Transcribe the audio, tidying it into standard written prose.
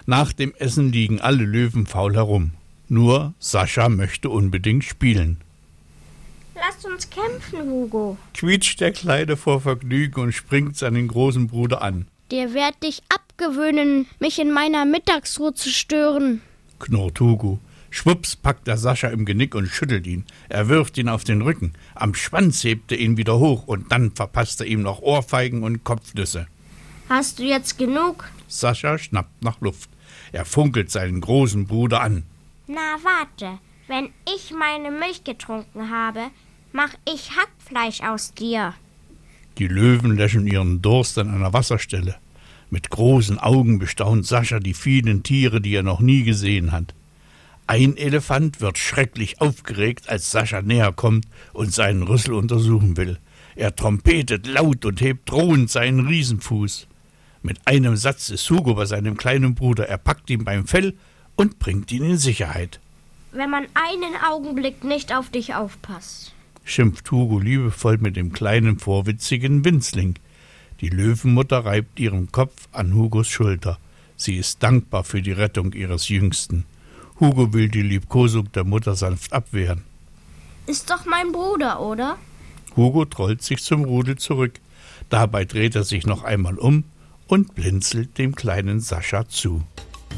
Nach dem Essen liegen alle Löwen faul herum. Nur Sascha möchte unbedingt spielen. Lasst uns kämpfen, Hugo, Quietscht der Kleine vor Vergnügen und springt seinen großen Bruder an. Der werd dich abgewöhnen, mich in meiner Mittagsruhe zu stören. Knurrt Hugo. Schwupps packt er Sascha im Genick und schüttelt ihn. Er wirft ihn auf den Rücken. Am Schwanz hebt er ihn wieder hoch und dann verpasst er ihm noch Ohrfeigen und Kopfnüsse. Hast du jetzt genug? Sascha schnappt nach Luft. Er funkelt seinen großen Bruder an. Na, warte. Wenn ich meine Milch getrunken habe, mach ich Hackfleisch aus dir. Die Löwen löschen ihren Durst an einer Wasserstelle. Mit großen Augen bestaunt Sascha die vielen Tiere, die er noch nie gesehen hat. Ein Elefant wird schrecklich aufgeregt, als Sascha näher kommt und seinen Rüssel untersuchen will. Er trompetet laut und hebt drohend seinen Riesenfuß. Mit einem Satz ist Hugo bei seinem kleinen Bruder. Er packt ihn beim Fell und bringt ihn in Sicherheit. Wenn man einen Augenblick nicht auf dich aufpasst, Schimpft Hugo liebevoll mit dem kleinen, vorwitzigen Winzling. Die Löwenmutter reibt ihren Kopf an Hugos Schulter. Sie ist dankbar für die Rettung ihres Jüngsten. Hugo will die Liebkosung der Mutter sanft abwehren. Ist doch mein Bruder, oder? Hugo trollt sich zum Rudel zurück. Dabei dreht er sich noch einmal um und blinzelt dem kleinen Sascha zu.